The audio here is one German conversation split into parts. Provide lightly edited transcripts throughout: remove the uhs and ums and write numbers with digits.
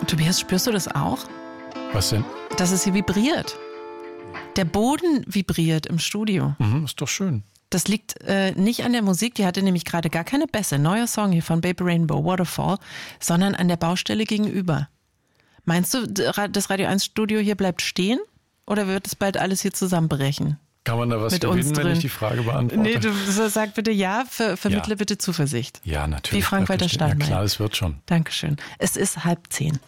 Tobias, spürst du das auch? Was denn? Dass es hier vibriert. Der Boden vibriert im Studio. Ist doch schön. Das liegt nicht an der Musik, die hatte nämlich gerade gar keine Bässe. Neuer Song hier von Baby Rainbow, Waterfall, sondern an der Baustelle gegenüber. Meinst du, das Radio 1 Studio hier bleibt stehen? Oder wird es bald alles hier zusammenbrechen? Kann man da was Mit gewinnen, uns wenn drin? ich die Frage beantworte? Nee, du sag bitte ja, vermittle bitte Zuversicht. Ja, natürlich. Wie Frank-Walter Steinmeier. Ja klar, es wird schon. Dankeschön. Es ist 9:30.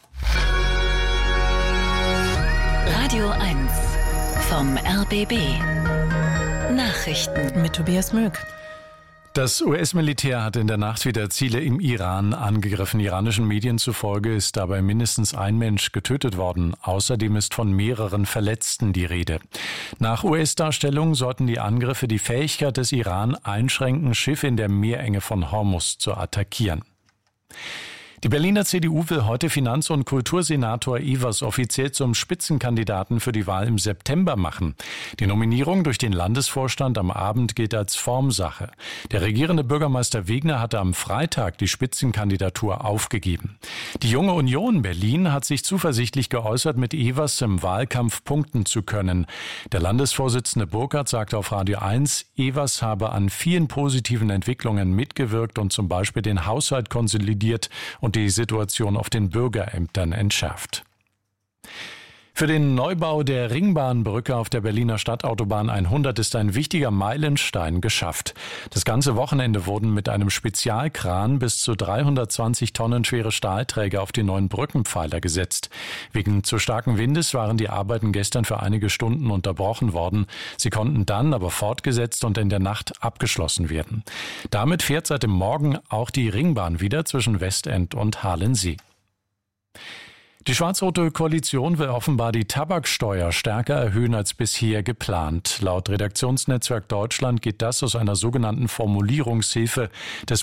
Radio 1 vom RBB. Nachrichten Mit Tobias Möck. Das US-Militär hat in der Nacht wieder Ziele im Iran angegriffen. Iranischen Medien zufolge ist dabei mindestens ein Mensch getötet worden. Außerdem ist von mehreren Verletzten die Rede. Nach US-Darstellung sollten die Angriffe die Fähigkeit des Iran einschränken, Schiffe in der Meerenge von Hormuz zu attackieren. Die Berliner CDU will heute Finanz- und Kultursenator Evers offiziell zum Spitzenkandidaten für die Wahl im September machen. Die Nominierung durch den Landesvorstand am Abend gilt als Formsache. Der regierende Bürgermeister Wegner hatte am Freitag die Spitzenkandidatur aufgegeben. Die Junge Union Berlin hat sich zuversichtlich geäußert, mit Evers im Wahlkampf punkten zu können. Der Landesvorsitzende Burkhardt sagte auf Radio 1, Evers habe an vielen positiven Entwicklungen mitgewirkt und zum Beispiel den Haushalt konsolidiert und die Situation auf den Bürgerämtern entschärft. Für den Neubau der Ringbahnbrücke auf der Berliner Stadtautobahn 100 ist ein wichtiger Meilenstein geschafft. Das ganze Wochenende wurden mit einem Spezialkran bis zu 320 Tonnen schwere Stahlträger auf die neuen Brückenpfeiler gesetzt. Wegen zu starken Windes waren die Arbeiten gestern für einige Stunden unterbrochen worden. Sie konnten dann aber fortgesetzt und in der Nacht abgeschlossen werden. Damit fährt seit dem Morgen auch die Ringbahn wieder zwischen Westend und Halensee. Die schwarz-rote Koalition will offenbar die Tabaksteuer stärker erhöhen als bisher geplant. Laut Redaktionsnetzwerk Deutschland geht das aus einer sogenannten Formulierungshilfe des